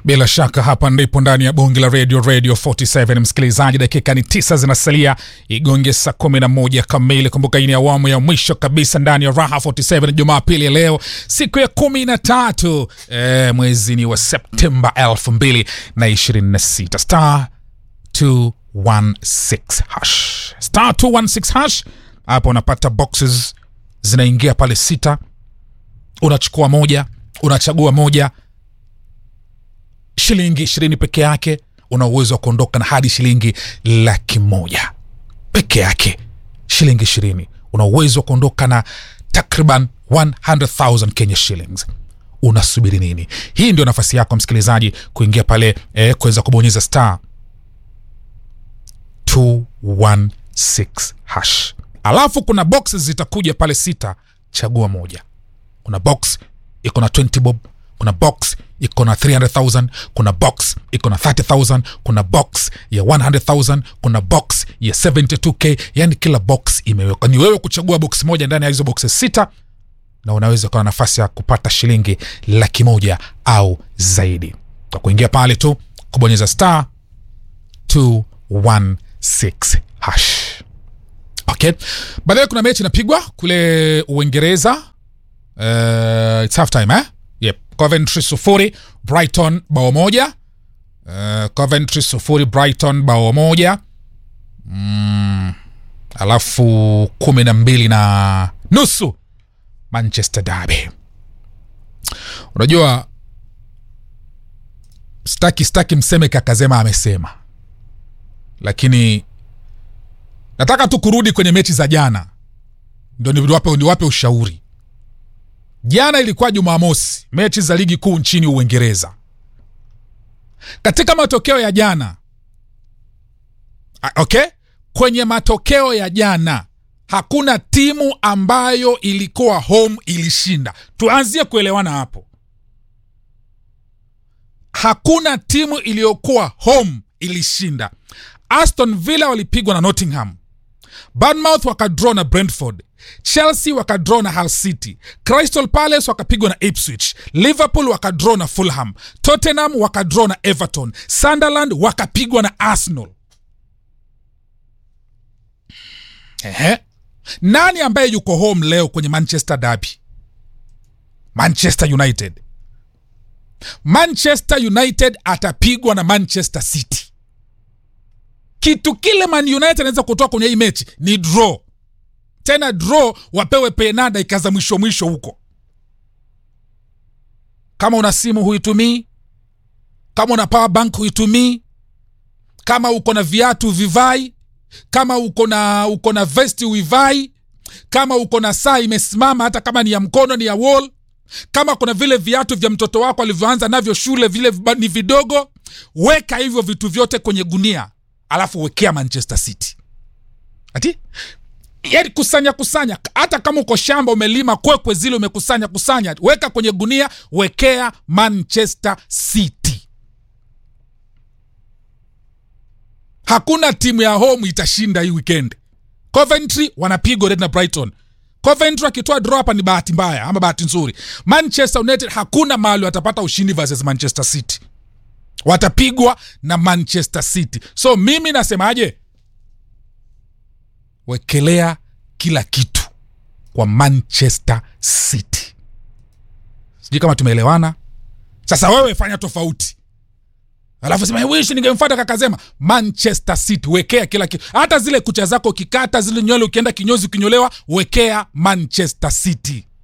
Bila shaka hapa ndipo ndani ya bonge la Radio 47 msikilizaji, dakika ni 9 zinasalia igonge saa 11 kamili. Kumbuka hii ni awamu ya mwisho kabisa ndani ya Raha 47 Jumapili leo siku ya 13 mwezi ni wa Septemba 2026. Star 216 hash. Star 216 hash. Hapo unapata boxes zinaingia pale 6. Unachukua moja, unachagua moja. Shilingi 20 peke yake una uwezo wa kuondoka na hadi shilingi 100,000 peke yake. Shilingi 20 una uwezo wa kuondoka na takriban 100,000 Kenya shillings. Unasubiri nini? Hii ndio nafasi yako msikilizaji kuingia pale kuweza kubonyeza star 216 hash. Alafu kuna boxes zitakuja pale 6, chagua moja. Kuna box iko na 20 bob, kuna box iko na 300,000, kuna box iko na 30,000, kuna box ya 100,000, kuna box ya 72k. Yani kila box imewekwa, ni wewe kuchagua box moja ndani ya hizo boxes 6 na unaweza kuwa na nafasi ya kupata shilingi 100,000 au zaidi. Kwa kuingia pale tu kubonyeza star 216 hash. Okay. Baadaye kuna mechi inapigwa kule Uingereza. It's half time Yep. Coventry 0, Brighton bao 1. Coventry 0, Brighton bao 1. Alafu 12:30 Manchester Derby. Unajua staki mseme Kakazema amesema, lakini nataka tu kurudi kwenye mechi za jana ndio niwape ushauri. Jana ilikuwa Jumamosi, mechi za ligi kuu nchini Uingereza. Katika matokeo ya jana, kwenye matokeo ya jana hakuna timu ambayo ilikuwa home ilishinda. Tuanzie kuelewana hapo. Hakuna timu iliyokuwa home ilishinda. Aston Villa walipigwa na Nottingham. Bournemouth wakadraw na Brentford. Chelsea wakadraw na Hull City. Crystal Palace wakapigwa na Ipswich. Liverpool wakadraw na Fulham. Tottenham wakadraw na Everton. Sunderland wakapigwa na Arsenal. Nani ambaye yuko home leo kwenye Manchester Derby? Manchester United. Manchester United atapigwa na Manchester City. Kitu kile Man United anaweza kutoa kwenye hii mechi ni draw. Tena draw wapewe penada ikaza mwisho huko. Kama una simu huitumii, kama una power bank huitumii, kama uko na viatu vivai, kama uko na vesti uivai, kama uko na saa imesimama hata kama ni ya mkono ni ya wall, kama kuna vile viatu vya mtoto wako alivyoanza navyo shule vile ni vidogo, weka hivyo vitu vyote kwenye gunia. Alafu wekea Manchester City. Yaani kusanya. Hata kama uko shamba umelima kwekwe zile umekusanya. Weka kwenye gunia, wekea Manchester City. Hakuna timu ya home itashinda hii weekend. Coventry wanapigwa na Brighton. Coventry akitoa draw hapa ni bahati mbaya ama bahati nzuri. Manchester United hakuna mahali watapata ushindi versus Manchester City. Watapigwa na Manchester City. So mimi nasemaje? Wekelea kila kitu kwa Manchester City. Sijui kama tumeelewana. Sasa wewe fanya tofauti. Alafu sema wish ningemfuata Kakazema. Manchester City, wekea kila kitu. Hata zile kucha zako kikata, zile nywele ukienda kinyozi ukinyolewa, wekea Manchester City.